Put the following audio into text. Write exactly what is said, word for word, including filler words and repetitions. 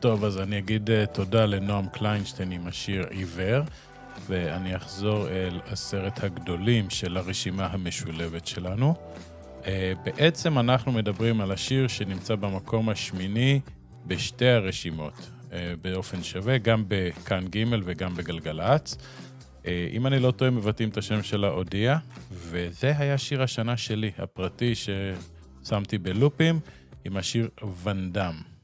טוב, אז אני אגיד תודה לנועם קליינשטיין עם השיר עיוור, ואני אחזור אל עשרת הגדולים של הרשימה המשולבת שלנו. בעצם אנחנו מדברים על השיר שנמצא במקום השמיני בשתי הרשימות, באופן שווה, גם בכאן ג' וגם בגלגלצ. אם אני לא טועה, מבטאים את השם שלה הודיע, וזה היה שיר השנה שלי, הפרטי ששמתי בלופים, עם השיר ונדם.